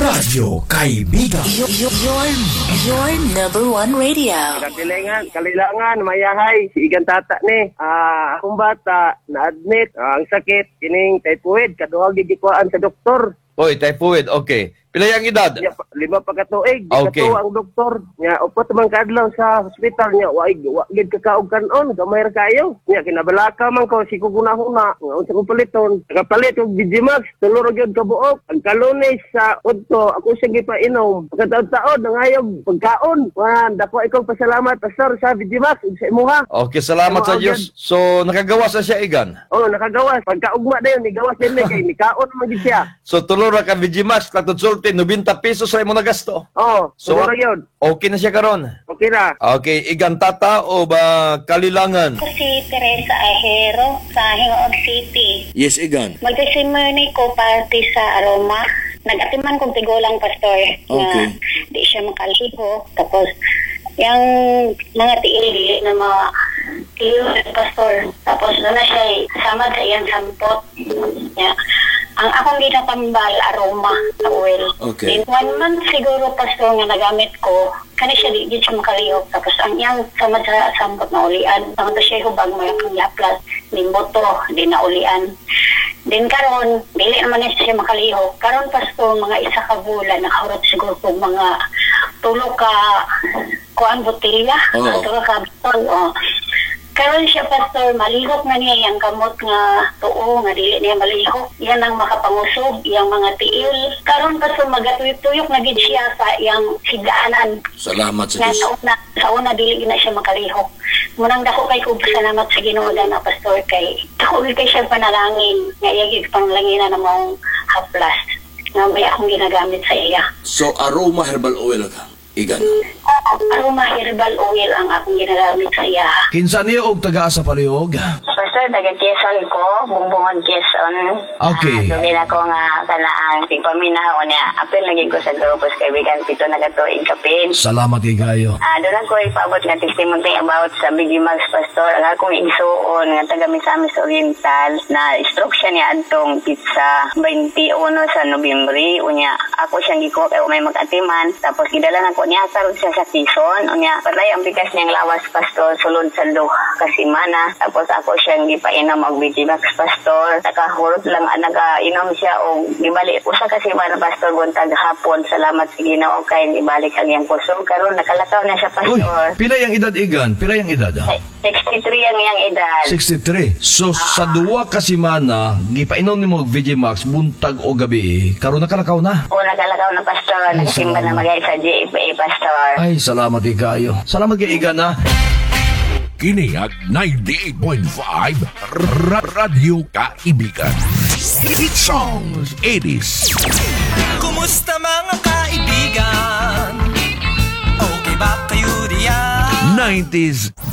Radyo Kaibigan. Your number one radio. Kalilangan, mayahay, si Igan Tata ni. Akong bata, na-admit, ang sakit, kining typhoid, kaduhag gigikuan sa doktor. Oy, typhoid, okay. Pila yung edad? 5 pagkatuig, Okay. katuwa ang doktor. Nya, upot man kadlaw sa hospital niya, wagid kakaog kanon, gamay ra kayo. Nya, kinabalaka man ko, si kugunahuna, unsa kong paliton. Nakapalit og Digimax, tulurog yun kabuok. Ang kalunes sa udto, ako siya gipainom. Pagkataon-taon, nangayog pagkaon. Dako ikaw pasalamat, pastor, sa Digimax, sa imuha. Okay, salamat sa Diyos. So, nakagawas na siya, Igan? Oh, nakagawas. Pagkaugma na yun, nigawas din na kay nikaon naman din siya. So, tulura ka Vigimax, katutsulti, 90 pesos sa imo na gasto. Oh, So, tulurog yun. okay na siya karon. Okay na. Okay, Igan Tata o ba Kalilangan? Ako si Teresa Ahero sa Hingoog City. Yes, Igan. Magtesimony ko parte sa Aroma. Nag-atiman kong tigulang pastor Okay. na di siya makaliho. Tapos, yung mga tiil na mga tiil pastor. Tapos, doon na siya samad sa iyang sampot. Yeah. Ang akong ginatambal, Aroma na oil. Okay. Then, 1 month siguro pastor nga nagamit ko, kani siya di siya makalihok. Tapos ang iyang samad sa sampot na ulian. Tama to siya hubag mo yung laplas. Din boto, di na ulian. Din karon, dili naman na siya makalihok. Karon pastor, mga isa ka bulan, nakahurot siguro po mga tulo ka kuan botilya. Oo. Tulo ka bitol. Oh. Karon siya pastor, malihok na niya yung kamot nga tuo, nga dili niya malihok. Yan ang makapangusog, yung mga tiil. Karon pastor, magatuyok-tuyok na gid siya sa yung higdaanan. Salamat Nga sa una dili na siya makalihok. Munang dako kay ko salamat sa Ginoo na pastor kay dako kay siya panalangin. Nga iyagig panalangin na mong haplas. Nga may akong ginagamit sa iya. So, Aroma Herbal Oil ka, Igan. Aroma herbal oil ang akong ginagamit sa iya. Kinsa niyo og taga sa palihog? Pastor, taga-Quezon ko, bumbungon Quezon. Okay. Sabihin ako nga kanaang tigpaminaw niya. Apil lagi ko sa grupos kaibigan, pito na katuig kapin. Salamat kay kayo. Doon ako ipaabot nga testimony about sa Digimax pastor. Ang akong igsuon nga taga Misamis Oriental na stroke siya niya adtong pizza 21 sa Nobyembre. Unya, ako siyang gikuha kay may mag-atiman. Tapos gidala na ko niya sarod siya sa Quezon. Unya, patay ang bigas niyang lawas pastor sulod sa kasi mana. Tapos ako siyang gipainom og Digimax pastor. Nakahurot lang nagainom siya og gibalik usa kasi mana pastor buntag hapon. Salamat sa Ginoo kay ibalik ang iyang kusog. Karon nakalakaw na siya Uy, pastor. pila yung edad, Igan? Pila yung edad? 63 ang iyang edad. 63. So, sa duwa ka semana, gipainom ni mo Vigimax, buntag o gabi, karon nakalakaw na. O nagalagaw na pastor, nagsimba na magay sa GFA pastor. Ay, salamat kay kayo. Salamat kay Igan, ha? Kiniag 98.5 Radyo Kaibigan. Hit songs 80s. Kumusta mga kaibigan? Okay ba kayo diyan? 90s